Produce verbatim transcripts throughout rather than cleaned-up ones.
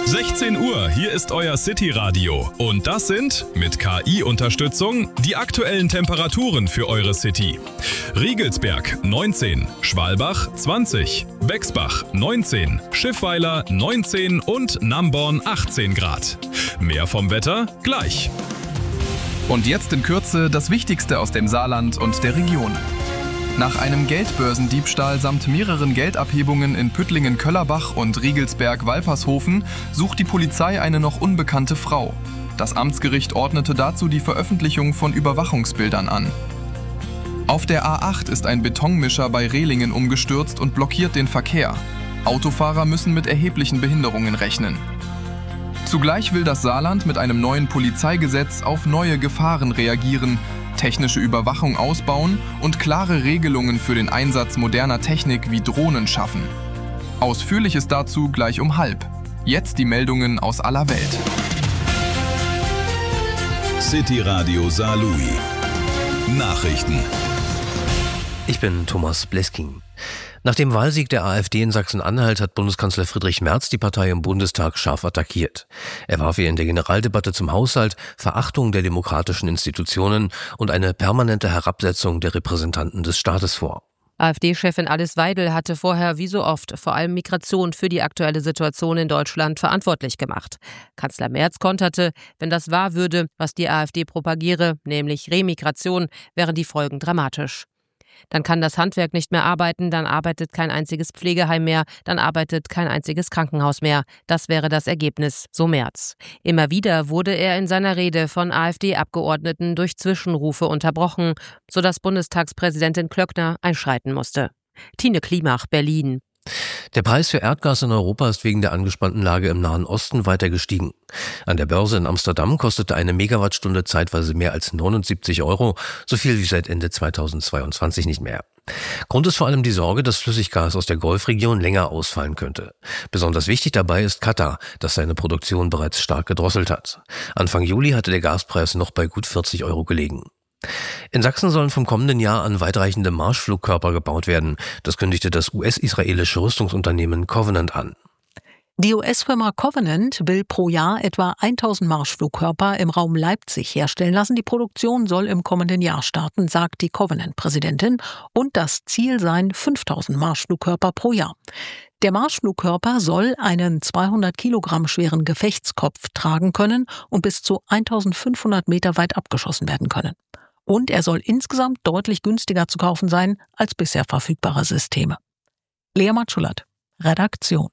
sechzehn Uhr, hier ist euer City-Radio. Und das sind, mit K I-Unterstützung, die aktuellen Temperaturen für eure City. Riegelsberg neunzehn, Schwalbach zwanzig, Bexbach neunzehn, Schiffweiler neunzehn und Namborn achtzehn Grad. Mehr vom Wetter gleich. Und jetzt in Kürze das Wichtigste aus dem Saarland und der Region. Nach einem Geldbörsendiebstahl samt mehreren Geldabhebungen in Püttlingen-Köllerbach und Riegelsberg-Walpershofen sucht die Polizei eine noch unbekannte Frau. Das Amtsgericht ordnete dazu die Veröffentlichung von Überwachungsbildern an. Auf der A acht ist ein Betonmischer bei Rehlingen umgestürzt und blockiert den Verkehr. Autofahrer müssen mit erheblichen Behinderungen rechnen. Zugleich will das Saarland mit einem neuen Polizeigesetz auf neue Gefahren reagieren, technische Überwachung ausbauen und klare Regelungen für den Einsatz moderner Technik wie Drohnen schaffen. Ausführliches dazu gleich um halb. Jetzt die Meldungen aus aller Welt. City Radio Saarlouis. Nachrichten. Ich bin Thomas Blesking. Nach dem Wahlsieg der AfD in Sachsen-Anhalt hat Bundeskanzler Friedrich Merz die Partei im Bundestag scharf attackiert. Er warf ihr in der Generaldebatte zum Haushalt Verachtung der demokratischen Institutionen und eine permanente Herabsetzung der Repräsentanten des Staates vor. AfD-Chefin Alice Weidel hatte vorher wie so oft vor allem Migration für die aktuelle Situation in Deutschland verantwortlich gemacht. Kanzler Merz konterte, wenn das wahr würde, was die AfD propagiere, nämlich Remigration, wären die Folgen dramatisch. Dann kann das Handwerk nicht mehr arbeiten, dann arbeitet kein einziges Pflegeheim mehr, dann arbeitet kein einziges Krankenhaus mehr. Das wäre das Ergebnis, so Merz. Immer wieder wurde er in seiner Rede von AfD-Abgeordneten durch Zwischenrufe unterbrochen, sodass Bundestagspräsidentin Klöckner einschreiten musste. Tine Klimach, Berlin. Der Preis für Erdgas in Europa ist wegen der angespannten Lage im Nahen Osten weiter gestiegen. An der Börse in Amsterdam kostete eine Megawattstunde zeitweise mehr als neunundsiebzig Euro, so viel wie seit Ende zweitausendzweiundzwanzig nicht mehr. Grund ist vor allem die Sorge, dass Flüssiggas aus der Golfregion länger ausfallen könnte. Besonders wichtig dabei ist Katar, das seine Produktion bereits stark gedrosselt hat. Anfang Juli hatte der Gaspreis noch bei gut vierzig Euro gelegen. In Sachsen sollen vom kommenden Jahr an weitreichende Marschflugkörper gebaut werden. Das kündigte das U S-israelische Rüstungsunternehmen Covenant an. Die U S-Firma Covenant will pro Jahr etwa tausend Marschflugkörper im Raum Leipzig herstellen lassen. Die Produktion soll im kommenden Jahr starten, sagt die Covenant-Präsidentin. Und das Ziel seien fünftausend Marschflugkörper pro Jahr. Der Marschflugkörper soll einen zweihundert Kilogramm schweren Gefechtskopf tragen können und bis zu eintausendfünfhundert Meter weit abgeschossen werden können. Und er soll insgesamt deutlich günstiger zu kaufen sein als bisher verfügbare Systeme. Lea Matschulat, Redaktion.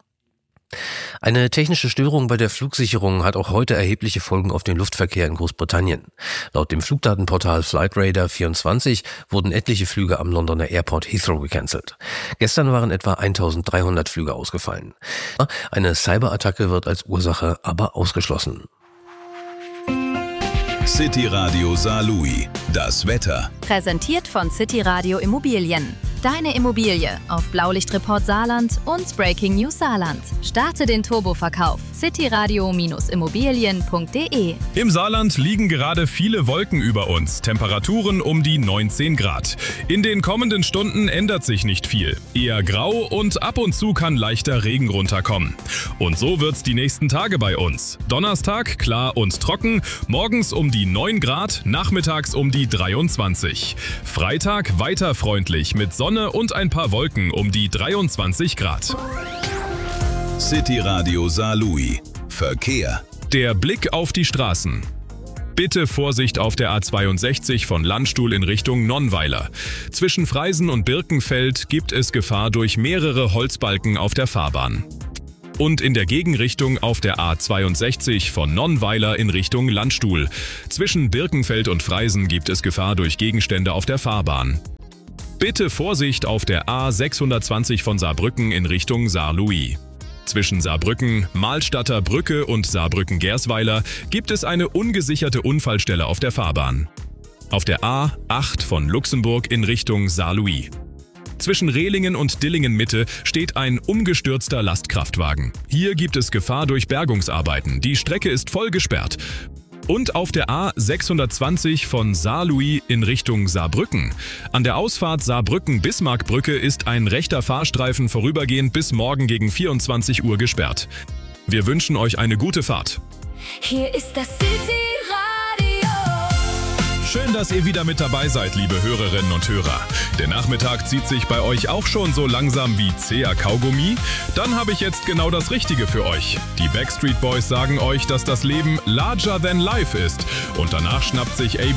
Eine technische Störung bei der Flugsicherung hat auch heute erhebliche Folgen auf den Luftverkehr in Großbritannien. Laut dem Flugdatenportal Flightradar vierundzwanzig wurden etliche Flüge am Londoner Airport Heathrow gecancelt. Gestern waren etwa eintausenddreihundert Flüge ausgefallen. Eine Cyberattacke wird als Ursache aber ausgeschlossen. City Radio Saarlouis. Das Wetter. Präsentiert von City Radio Immobilien. Deine Immobilie auf Blaulichtreport Saarland und Breaking News Saarland. Starte den Turboverkauf. cityradio Immobilien punkt de. Im Saarland liegen gerade viele Wolken über uns. Temperaturen um die neunzehn Grad. In den kommenden Stunden ändert sich nicht viel. Eher grau und ab und zu kann leichter Regen runterkommen. Und so wird's die nächsten Tage bei uns. Donnerstag klar und trocken, morgens um die neun Grad, nachmittags um die dreiundzwanzig. Freitag weiter freundlich mit Sonne und ein paar Wolken um die dreiundzwanzig Grad. City Radio Saarlouis. Verkehr. Der Blick auf die Straßen. Bitte Vorsicht auf der A zweiundsechzig von Landstuhl in Richtung Nonnweiler. Zwischen Freisen und Birkenfeld gibt es Gefahr durch mehrere Holzbalken auf der Fahrbahn. Und in der Gegenrichtung auf der A zweiundsechzig von Nonnweiler in Richtung Landstuhl. Zwischen Birkenfeld und Freisen gibt es Gefahr durch Gegenstände auf der Fahrbahn. Bitte Vorsicht auf der A sechshundertzwanzig von Saarbrücken in Richtung Saarlouis. Zwischen Saarbrücken, Mahlstadter Brücke und Saarbrücken-Gersweiler gibt es eine ungesicherte Unfallstelle auf der Fahrbahn. Auf der A acht von Luxemburg in Richtung Saarlouis. Zwischen Rehlingen und Dillingen-Mitte steht ein umgestürzter Lastkraftwagen. Hier gibt es Gefahr durch Bergungsarbeiten. Die Strecke ist voll gesperrt. Und auf der A sechshundertzwanzig von Saarlouis in Richtung Saarbrücken. An der Ausfahrt Saarbrücken-Bismarckbrücke ist ein rechter Fahrstreifen vorübergehend bis morgen gegen vierundzwanzig Uhr gesperrt. Wir wünschen euch eine gute Fahrt. Hier ist das City Radio. Schön, dass ihr wieder mit dabei seid, liebe Hörerinnen und Hörer. Der Nachmittag zieht sich bei euch auch schon so langsam wie zäher Kaugummi? Dann habe ich jetzt genau das Richtige für euch. Die Backstreet Boys sagen euch, dass das Leben larger than life ist. Und danach schnappt sich A